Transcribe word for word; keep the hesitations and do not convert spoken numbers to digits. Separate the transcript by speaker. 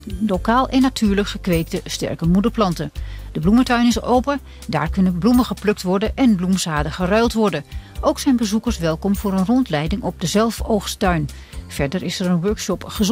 Speaker 1: lokaal en natuurlijk gekweekte sterke moederplanten. De bloementuin is open, daar kunnen bloemen geplukt worden en bloemzaden geruild worden. Ook zijn bezoekers welkom voor een rondleiding op de zelfoogsttuin. Verder is er een workshop gezond